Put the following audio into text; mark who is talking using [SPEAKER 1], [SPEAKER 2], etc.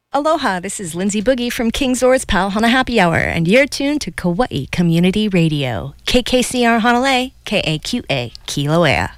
[SPEAKER 1] Aloha, this is Lindsay Boogie from King Zor's Palhana Happy Hour, and you're tuned to Kauai Community Radio. KKCR Hanalei, KAQA, Kilauea.